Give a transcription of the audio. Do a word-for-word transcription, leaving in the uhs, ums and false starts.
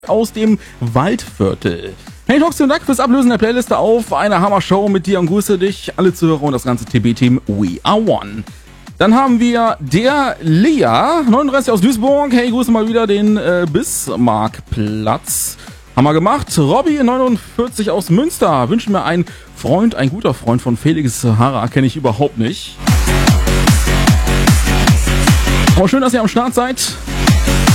aus dem Waldviertel. Hey Toxi und Dank fürs Ablösen der Playliste auf eine Hammer-Show mit dir und grüße dich, alle Zuhörer und das ganze T B-Team We Are One. Dann haben wir der Lea, neununddreißig aus Duisburg. Hey, grüße mal wieder den äh, Bismarckplatz. Haben wir gemacht. Robby, neunundvierzig aus Münster. Wünschen mir einen Freund, ein guter Freund von Felix Sahara. Kenne ich überhaupt nicht. Aber schön, dass ihr am Start seid.